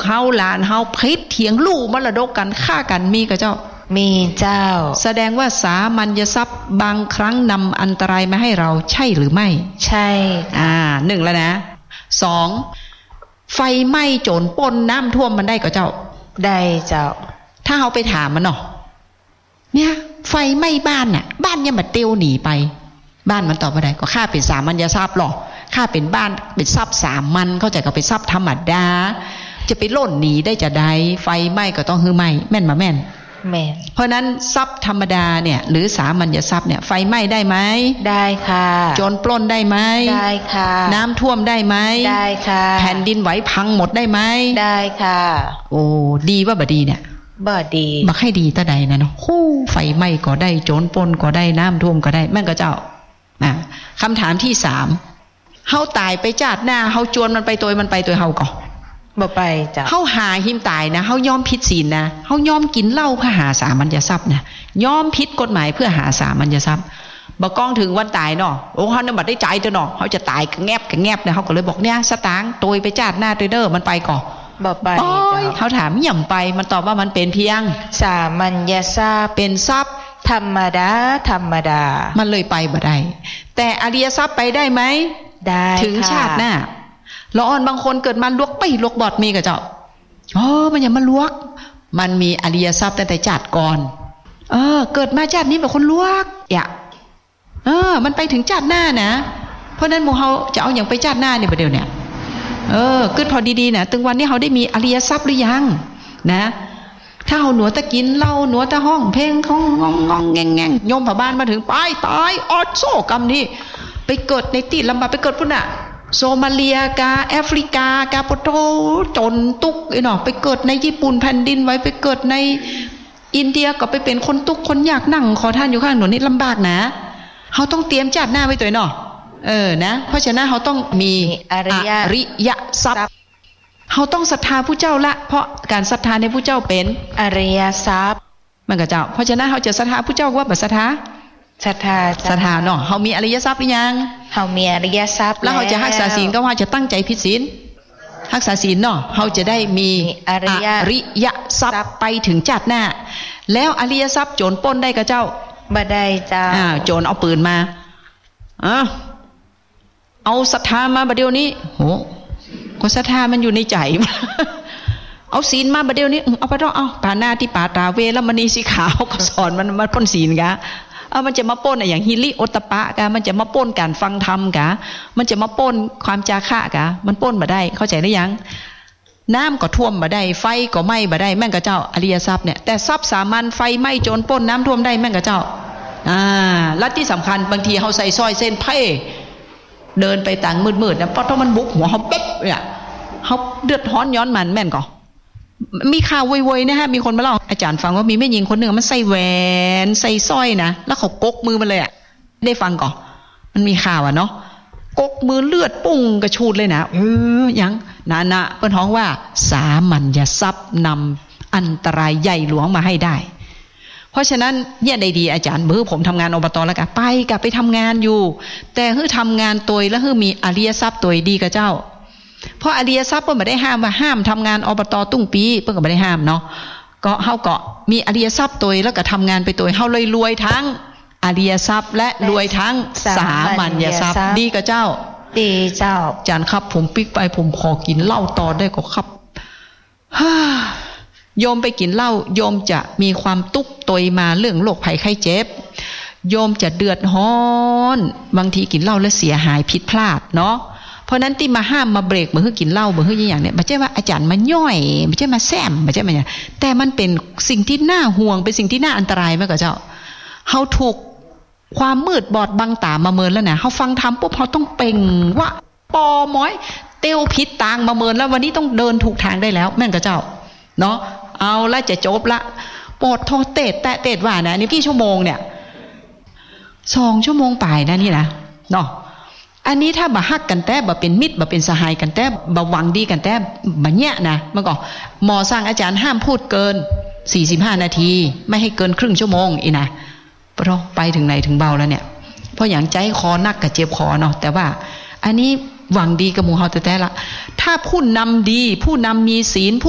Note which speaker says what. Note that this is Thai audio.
Speaker 1: เฮาหลานเฮาพิษเถียงลูกมรดกกันฆ่ากันมีกับเจ้า
Speaker 2: มีเจ้า
Speaker 1: แสดงว่าสามัญทรัพย์บางครั้งนำอันตรายมาให้เราใช่หรือไม่
Speaker 2: ใช่
Speaker 1: หนึ่งแล้วนะสองไฟไหม้โจรปล้นน้ำท่วมมันได้กับเจ้า
Speaker 2: ได้เจ้า
Speaker 1: ถ้าเราไปถามมันเนาะเนี่ยไฟไหม้บ้านน่ะบ้านเนี่ยมันเตียวหนีไปบ้านมันตอบว่าไดก็ข้าเป็นสามัญทรัพย์หรอข้าเป็นบ้านเป็นทรัพย์สามัญเข้าใจก็เป็นทรัพย์ธรรมดาจะไปล่นหนีได้จะได้ไฟไหม้ก็ต้องฮือไหม้แม่นมาแม่นเพราะนั้นทรัพย์ธรรมดาเนี่ยหรือสามัญทรัพย์เนี่ยไฟไหม้ได้ไหม
Speaker 2: ได้ค่ะ
Speaker 1: โจรปล้นได้ไหม
Speaker 2: ได้ค่ะ
Speaker 1: น้ำท่วมได้ไหม
Speaker 2: ได้ค่ะ
Speaker 1: แผ่นดินไหวพังหมดได้ไหม
Speaker 2: ได้ค่ะ
Speaker 1: โอ้ดีว่าบ่ดีเนี่ย
Speaker 2: บ่ดี
Speaker 1: บ่ให้ดีตาใดนะเนาะไฟไหม้ก็ได้โจรปล้นก็ได้น้ำท่วมก็ได้แม่นก็เจ้าคำถามที่3เฮาตายไปจาดหน้าเฮาจวนมันไปตัวเฮาก่อ
Speaker 2: บ่ไปจ้ะ
Speaker 1: เฮาหาหิมตายนะเฮายอมผิดศีลนะเฮายอมกินเหล้าเพื่อหาสามัญทรัพย์นะยอมผิดกฎหมายเพื่อหาสามัญทรัพย์บ่ก้องถึงวันตายเนาะโอ้เฮาเนี่ยบ่ได้ใจเด้อเนาะเฮาจะตายกะแงบเนี่ยเฮาก็เลยบอกเนี่ยสตางค์ตัวไปจาดหน้าเด้อมันไปก่อ
Speaker 2: บ่ไป
Speaker 1: เขาถามย่ำไปมันตอบว่ามันเป็นเพียง
Speaker 2: สามัญทรัพย์
Speaker 1: เป็นทรัพย์
Speaker 2: ธรรมดา
Speaker 1: มันเลยไปบ่ได้แต่อริยทรัพย์ไปได้ไหม
Speaker 2: ได้
Speaker 1: ถึงชาติหน้าละอ่อนบางคนเกิดมาลวกไปลวกบอดมีกับเจ้ามันอย่ามาลวกมันมีอริยทรัพย์แต่ชาติก่อนเกิดมาชาตินี้เป็นคนลวกมันไปถึงชาติหน้านะเพราะนั้นหมู่เฮาจะเอาอย่างไปชาติหน้าเนี่ยประเดี๋ยวเนี่ยขึ้นพอดีๆนะตึงวันนี้เฮาได้มีอริยทรัพย์หรือยังนะถ้าเฮาหนัวตะกินเหล้าหนัวตะห้องเพลงของงองแงงโยมผ่าบ้านมาถึงไปตายออดโซกรรมนี่ไปเกิดในตีลำบากไปเกิดพุ่นน่ะโซมาเลียกาแอฟริกากาโปโตจนตุกเนาะไปเกิดในญี่ปุ่นแผ่นดินไว้ไปเกิดในอินเดียก็ไปเป็นคนตุกคนยากนั่งขอทานอยู่ข้างถนนนี่ลำบากนะเฮาต้องเตรียมจัดหน้าไว้ตัวเนาะนะเพราะฉะนั้นเฮาต้องมีอริยทรัพย์เฮาต้องศรัทธาผู้เจ้าละเพราะการศรัทธาในผู้เจ้าเป็น
Speaker 2: อริยทรัพย์
Speaker 1: มันก็เจ้าเพราะฉะนั้นเฮาจะศรัทธาผู้เจ้าว่าบ่ศรัทธาเนาะเฮามีอริยทรัพย์หรือยัง
Speaker 2: เฮามีอริยทรัพย์
Speaker 1: แล้วเฮาจะรักษาศีลก็ว่าจะตั้งใจผิดศีลรักษาศีลเนาะเฮาจะได้มีอริยทรัพย์ไปถึงชาติหน้าแล้วอริยทรัพย์โจรปล้นได้กับเจ้า
Speaker 2: บ่ได้เจ้า
Speaker 1: โจรเอาปืนมาเอาศรัทธามาบัดเดี๋ยวนี้โหก็ศรัทธามันอยู่ในใจเอาศีลมาบัดเดี๋ยวนี้เอาไปต้องเอาปานาที่ปาตาเวรมณีสีขาวก็สอนมันมาปล้นศีลกะมันจะมาปล้นอย่างฮิริโอตปะกะมันจะมาปล้นการฟังธรรมกะมันจะมาปล้นความจาคะกะมันปล้นบ่ได้เข้าใจหรือยังน้ำก็ท่วมบ่ได้ไฟก็ไหม้บ่ได้แม่งกับเจ้าอริยทรัพย์เนี่ยแต่ทรัพย์สามัญไฟไหม้โจรปล้นน้ำท่วมได้แม่งกับเจ้าและที่สำคัญบางทีเขาใส่สร้อยเส้นไพ่เดินไปต่างมืดๆนะเพราะถ้ามันบุกหัวเขาปุ๊บเนี่ยเขาเดือดร้อนย้อนมันแม่นก่อมีข่าววอยๆนะฮะมีคนมาเล่าอาจารย์ฟังว่ามีแม่หญิงคนหนึ่งมันใส่แหวนใส่สร้อยนะแล้วเขากกมือมันเลยได้ฟังก่อนมันมีข่าวเนาะกกมือเลือดปุ้งกระชูดเลยนะยังนะเปิ้นฮ้องว่าสามัญทรัพย์นำอันตรายใหญ่หลวงมาให้ได้เพราะฉะนั้นเนี่ยได้ดีอาจารย์มือผมทำงานอบตแล้วกันไปทำงานอยู่แต่ทำงานตัวแล้วมีอริยทรัพย์ตัวดีกับเจ้าเพราะอริยทรัพย์เพิ่นไม่ได้ห้ามว่าห้ามทำงานอบตตุ้งปีเพิ่นก็ไม่ได้ห้ามเนาะก็เฮาก็มีอริยทรัพย์ตัวแล้วก็ทำงานไปตัวเฮาเลยรวยทั้งอริยทรัพย์และรวยทั้งสามัญทรัพย์ดีกับเจ้า
Speaker 2: ดีเจ้า
Speaker 1: อาจารย์ครับผมปิ๊กไปผมขอกินเหล้าต่อได้ก็ครับโยมไปกินเหล้าโยมจะมีความตุกตยมาเรื่องโรคภัยไข้เจ็บโยมจะเดือดร้อนบางทีกินเหล้าแล้วเสียหายผิดพลาดเนาะเพราะนั้นที่มาห้ามมาเบรกมือกินเหล้ามืออย่างเนี่ยไม่ใช่ว่าอาจารย์มาย่อยไม่ใช่มาแซมไม่ใช่มาอย่างแต่มันเป็นสิ่งที่น่าห่วงเป็นสิ่งที่น่าอันตรายมากกว่าเจ้าเขาถูกความมืดบอดบังตามาเมินแล้วนะเขาฟังธรรมปุ๊บเขาต้องเป่งว่าปอม้อยเตียวพิษตางมาเมินแล้ววันนี้ต้องเดินถูกทางได้แล้วแม่นกับเจ้าเนาะเอาละจะจบละปอดโทเตะแตะว่านะนี่กี่ชั่วโมงเนี่ย2 ชั่วโมงป่ายนะนี่นะเนาะอันนี้ถ้าบ่ฮักกันแต่บ่เป็นมิตรบ่เป็นสหายกันแต่บ่หวังดีกันแต่บ่แย่นะมันก็หมอสร้างอาจารย์ห้ามพูดเกิน45 นาทีไม่ให้เกินครึ่งชั่วโมงอีนะเพราะไปถึงไหนถึงเบาแล้วเนี่ยเพราะอย่างใจคอนักกับเจ็บคอเนาะแต่ว่าอันนี้หวังดีกับหมู่เฮาแต่ละถ้าผู้นำดีผู้นำมีศีล